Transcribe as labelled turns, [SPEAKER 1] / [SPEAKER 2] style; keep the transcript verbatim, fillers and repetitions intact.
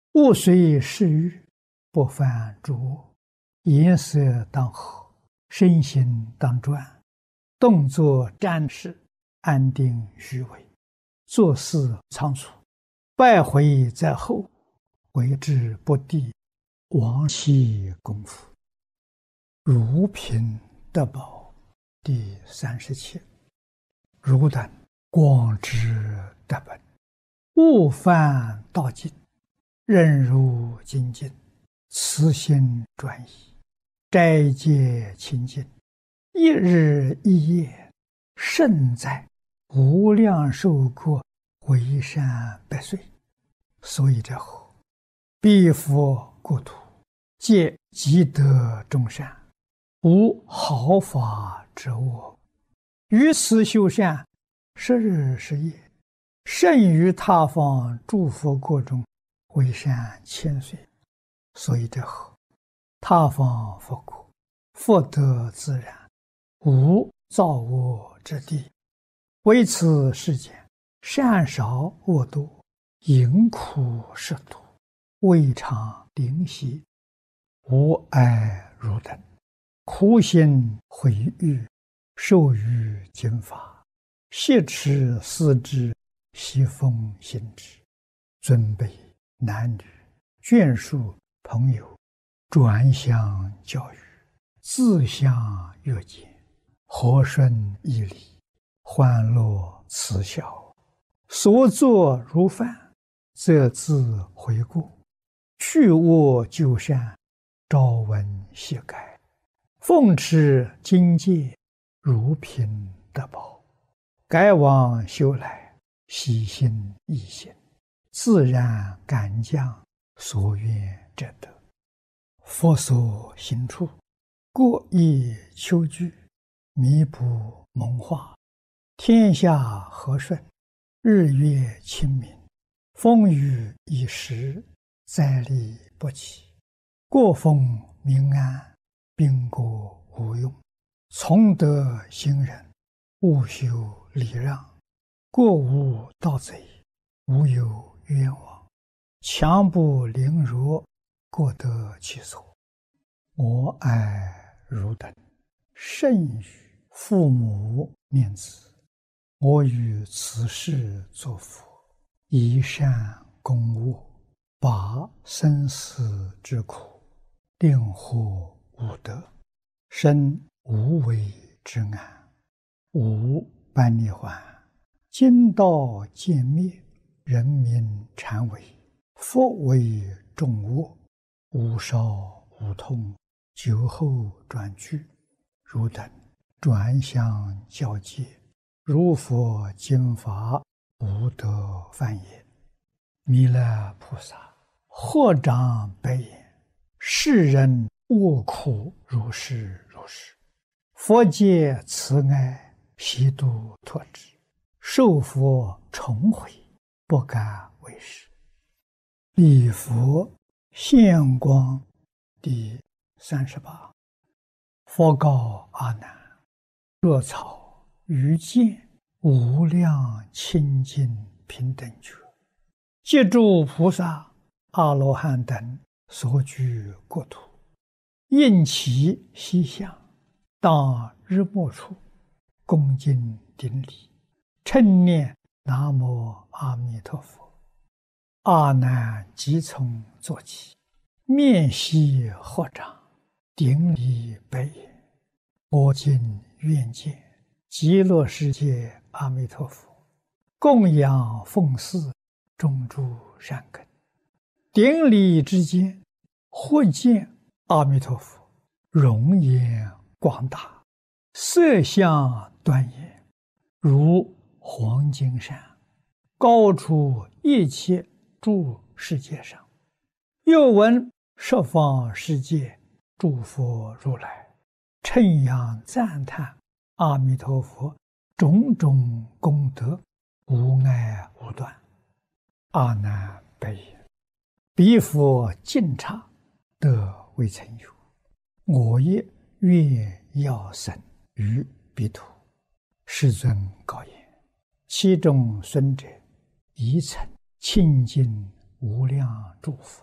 [SPEAKER 1] 物随事欲，不犯诸恶。颜色当和，身形当转，动作战事，安定虚伪，做事仓促，败回在后，为之不第，亡其功夫。如贫得宝第三十七。汝等广之德本，勿犯道尽，任如精进，慈心专一，斋戒清净，一日一夜，胜在无量寿国，为善百岁。所以者何？彼佛国土，皆积德众善，无毫发之恶。于此修善，十日十夜，胜于他方诸佛国中，为善千岁。所以者何？他方佛国，福德自然，无造恶之地。为此世间，善少恶多，淫苦食毒，未尝灵犀。吾爱汝等，苦心毁誉，受于经法，挟持思之，习奉行之。尊卑男女，眷属朋友，转相教育，自相约见，和顺义理，欢乐慈孝，所作如饭，则自悔过，去恶就善，朝闻夕改，奉持经戒，如贫得宝，改往修来，喜心易行，自然感将，所愿者得。佛所行处，过益丘居，弥补蒙化，天下和顺，日月清明，风雨已时，灾利不起，国风民安，兵国无用。从德行人，勿修礼让，过无盗贼，无有冤枉，强不凌辱，过得其所。我爱汝等，甚于父母念子。我于此世作佛，以善供恶，拔生死之苦，令获无得，生无为之安。无般涅槃，今道渐灭，人民禅为，佛为众恶，无少无痛，久后转去。汝等转相教戒，如佛经法，无得犯也。弥勒菩萨合掌白言：世人恶苦如是如是，佛界慈爱，悉度脱之，受佛重回，不敢为是。礼佛现光第三十八。佛告阿难：若草于见无量清净平等觉，借诸菩萨阿罗汉等所居国土，应其西向，当日没处，恭敬顶礼，称念南无阿弥陀佛。阿难即从坐起，面悉合掌，顶礼白言：我今愿见极乐世界阿弥陀佛，供养奉祀，种诸善根。顶礼之间，忽见阿弥陀佛容颜广大，色相端严，如黄金山，高出一切诸世界上。又闻十方世界诸佛如来称扬赞叹阿弥陀佛种种功德，无碍无断。阿难白言：彼佛尽刹，得未曾有，我也愿要生于彼土。世尊告言：其中孙者，宜曾清净无量诸佛，